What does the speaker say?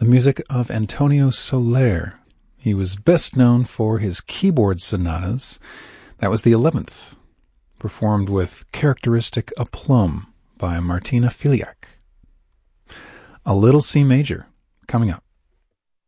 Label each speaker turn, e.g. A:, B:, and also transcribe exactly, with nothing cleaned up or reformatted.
A: the music of Antonio Soler. He was best known for his keyboard sonatas. That was the eleventh, performed with characteristic aplomb by Martina Filiak. A Little C Major, coming up.